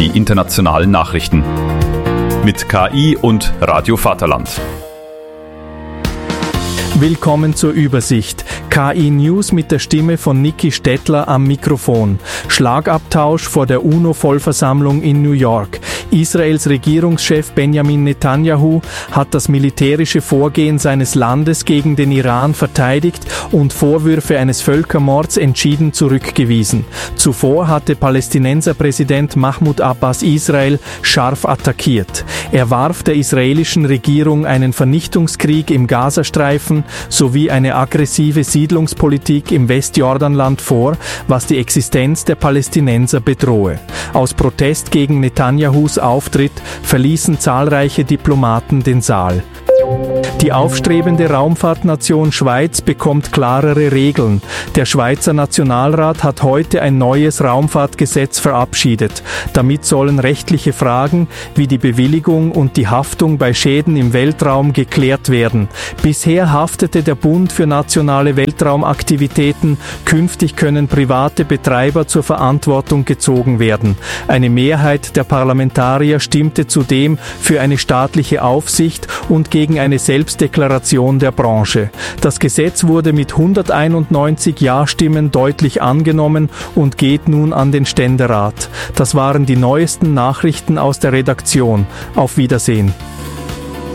die internationalen Nachrichten. Mit KI und Radio Vaterland. Willkommen zur Übersicht. KI News mit der Stimme von Niki Stettler am Mikrofon. Schlagabtausch vor der UNO-Vollversammlung in New York. Israels Regierungschef Benjamin Netanyahu hat das militärische Vorgehen seines Landes gegen den Iran verteidigt und Vorwürfe eines Völkermords entschieden zurückgewiesen. Zuvor hatte Palästinenserpräsident Mahmoud Abbas Israel scharf attackiert. Er warf der israelischen Regierung einen Vernichtungskrieg im Gazastreifen sowie eine aggressive Siedlungspolitik im Westjordanland vor, was die Existenz der Palästinenser bedrohe. Aus Protest gegen Netanyahus Auftritt verließen zahlreiche Diplomaten den Saal. Die aufstrebende Raumfahrtnation Schweiz bekommt klarere Regeln. Der Schweizer Nationalrat hat heute ein neues Raumfahrtgesetz verabschiedet. Damit sollen rechtliche Fragen wie die Bewilligung und die Haftung bei Schäden im Weltraum geklärt werden. Bisher haftete der Bund für nationale Weltraumaktivitäten. Künftig können private Betreiber zur Verantwortung gezogen werden. Eine Mehrheit der Parlamentarier stimmte zudem für eine staatliche Aufsicht und gegen eine Selbstdeklaration der Branche. Das Gesetz wurde mit 191 Ja-Stimmen deutlich angenommen und geht nun an den Ständerat. Das waren die neuesten Nachrichten aus der Redaktion. Auf Wiedersehen.